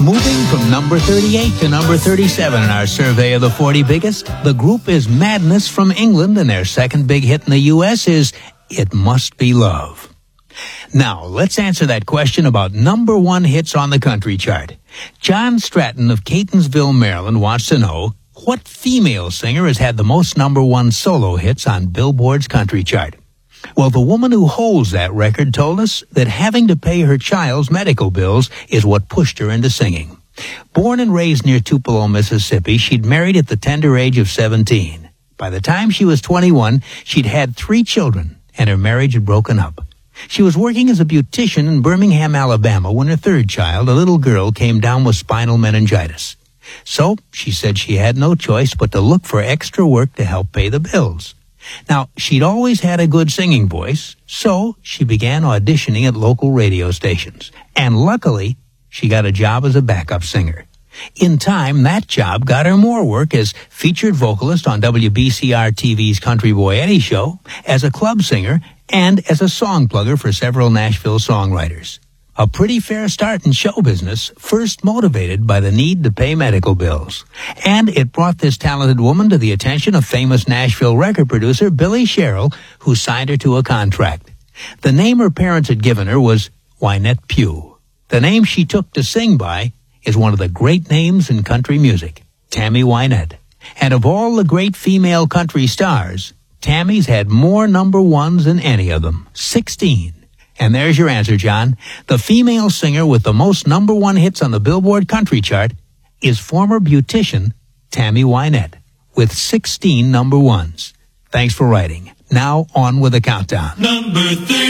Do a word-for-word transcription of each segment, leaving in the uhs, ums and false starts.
Moving from number thirty-eight to number thirty-seven in our survey of the forty biggest, the group is Madness from England, and their second big hit in the U S is It Must Be Love. Now, let's answer that question about number one hits on the country chart. John Stratton of Catonsville, Maryland wants to know, what female singer has had the most number one solo hits on Billboard's country chart? Well, the woman who holds that record told us that having to pay her child's medical bills is what pushed her into singing. Born and raised near Tupelo, Mississippi, she'd married at the tender age of seventeen. By the time she was twenty-one, she'd had three children, and her marriage had broken up. She was working as a beautician in Birmingham, Alabama, when her third child, a little girl, came down with spinal meningitis. So she said she had no choice but to look for extra work to help pay the bills. Now, she'd always had a good singing voice, so she began auditioning at local radio stations. And luckily, she got a job as a backup singer. In time, that job got her more work as featured vocalist on W B C R T V's Country Boy Eddie show, as a club singer, and as a song plugger for several Nashville songwriters. A pretty fair start in show business, first motivated by the need to pay medical bills. And it brought this talented woman to the attention of famous Nashville record producer Billy Sherrill, who signed her to a contract. The name her parents had given her was Wynette Pugh. The name she took to sing by is one of the great names in country music, Tammy Wynette. And of all the great female country stars, Tammy's had more number ones than any of them, sixteen. And there's your answer, John. The female singer with the most number one hits on the Billboard country chart is former beautician Tammy Wynette, with sixteen number ones. Thanks for writing. Now on with the countdown. Number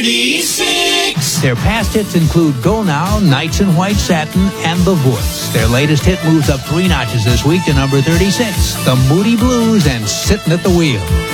thirty-six. Their past hits include Go Now, Nights in White Satin, and The Voice. Their latest hit moves up three notches this week to number thirty-six. The Moody Blues and Sittin' at the Wheel.